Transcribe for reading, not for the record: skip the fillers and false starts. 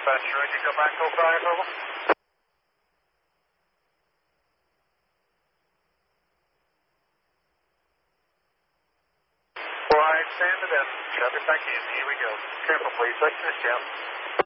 Dispatcher, ready to go back over, over. Right, stand it in. Shove it back in. Here we go. Careful, please. Take this, Jim.